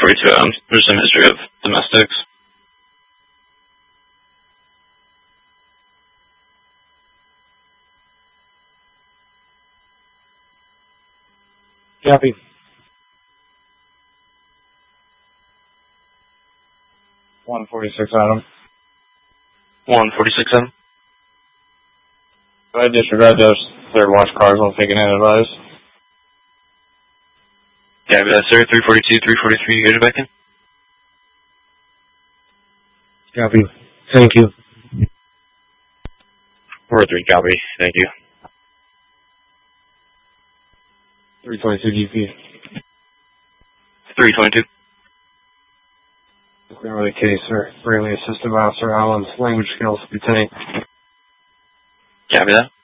342, there's some history of domestics. Copy. 146 Adam. 146, Adam. I disregard those third watch cars while taking an advice. Copy that, sir. 342, 343, you guys are back in? Copy. Thank you. 403, copy. Thank you. 322 GP. 322. Clearly the case, sir. Bravely assisted by Officer Allen's language skills, Lieutenant. Copy that.